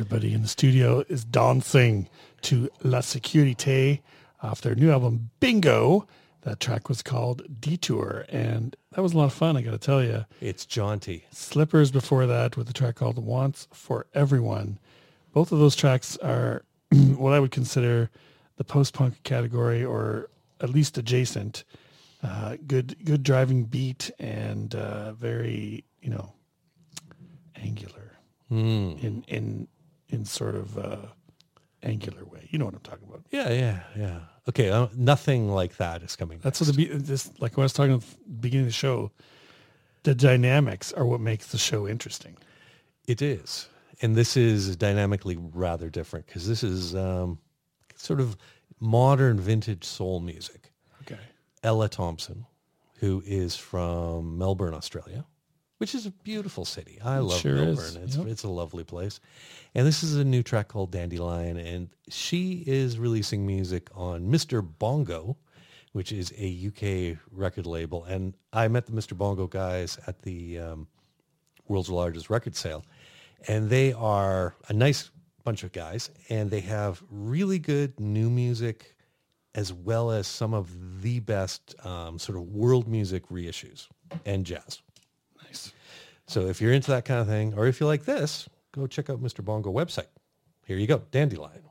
everybody in the studio is dancing to La Sécurité off their new album, Bingo. That track was called Detour, and that was a lot of fun, I got to tell you. It's jaunty. Slippers before that with a track called Wants for Everyone. Both of those tracks are what I would consider the post-punk category, or at least adjacent. Good driving beat and very, angular in sort of angular way. You know what I'm talking about. Yeah. Okay, nothing like that is coming. That's what like when I was talking at the beginning of the show, the dynamics are what makes the show interesting. It is. And this is dynamically rather different because this is sort of modern vintage soul music. Okay. Ella Thompson, who is from Melbourne, Australia, which is a beautiful city. I love Melbourne. It's a lovely place. And this is a new track called Dandelion, and she is releasing music on Mr. Bongo, which is a UK record label. And I met the Mr. Bongo guys at the world's largest record sale, and they are a nice bunch of guys, and they have really good new music as well as some of the best sort of world music reissues and jazz. Nice. So if you're into that kind of thing, or if you like this, go check out Mr. Bongo website. Here you go, Dandelion.